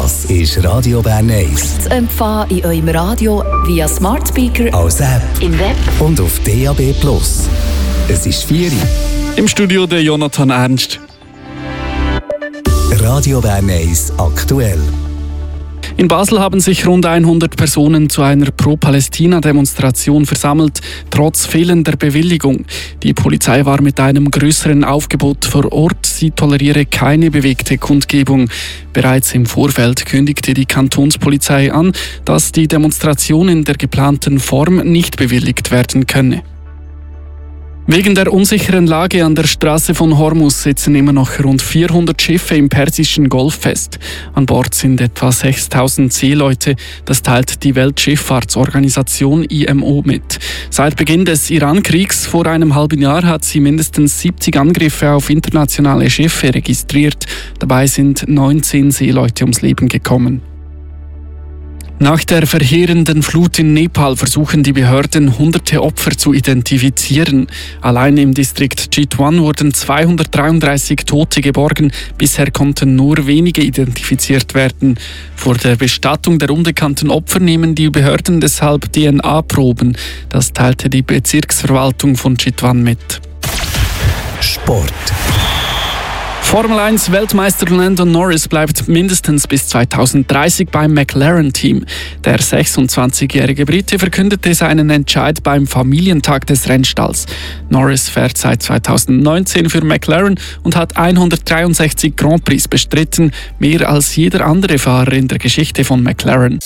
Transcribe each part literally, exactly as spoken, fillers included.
Das ist Radio Bern eins. Zu empfangen in eurem Radio via Smart Speaker, als App im Web und auf D A B Plus. Es ist vier Uhr. Im Studio der Jonathan Ernst. Radio Bern eins aktuell. In Basel haben sich rund hundert Personen zu einer Pro-Palästina-Demonstration versammelt, trotz fehlender Bewilligung. Die Polizei war mit einem größeren Aufgebot vor Ort. Sie toleriere keine bewegte Kundgebung. Bereits im Vorfeld kündigte die Kantonspolizei an, dass die Demonstration in der geplanten Form nicht bewilligt werden könne. Wegen der unsicheren Lage an der Straße von Hormuz sitzen immer noch rund vierhundert Schiffe im Persischen Golf fest. An Bord sind etwa sechstausend Seeleute. Das teilt die Weltschifffahrtsorganisation I M O mit. Seit Beginn des Iran-Kriegs vor einem halben Jahr hat sie mindestens siebzig Angriffe auf internationale Schiffe registriert. Dabei sind neunzehn Seeleute ums Leben gekommen. Nach der verheerenden Flut in Nepal versuchen die Behörden, hunderte Opfer zu identifizieren. Allein im Distrikt Chitwan wurden zweihundertdreiunddreißig Tote geborgen. Bisher konnten nur wenige identifiziert werden. Vor der Bestattung der unbekannten Opfer nehmen die Behörden deshalb D N A-Proben. Das teilte die Bezirksverwaltung von Chitwan mit. Sport. Formel eins Weltmeister Lando Norris bleibt mindestens bis zweitausenddreißig beim McLaren-Team. Der sechsundzwanzigjährige Brite verkündete seinen Entscheid beim Familientag des Rennstalls. Norris fährt seit zweitausendneunzehn für McLaren und hat hundertdreiundsechzig Grand Prix bestritten, mehr als jeder andere Fahrer in der Geschichte von McLaren.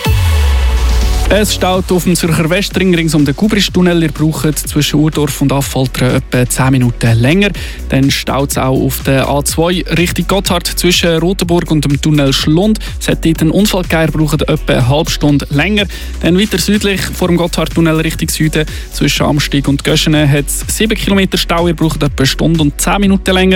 Es staut auf dem Zürcher Westring rings um den Gubristunnel. Ihr braucht zwischen Urdorf und Affoltern etwa zehn Minuten länger. Dann staut es auch auf der A zwei Richtung Gotthard zwischen Rotenburg und dem Tunnel Schlund. Es hat dort einen Unfall gegeben, braucht etwa eine halbe Stunde länger. Dann weiter südlich vor dem Gotthardtunnel Richtung Süden zwischen Amstig und Göschenen hat es sieben Kilometer Stau. Ihr braucht etwa eine Stunde und zehn Minuten länger.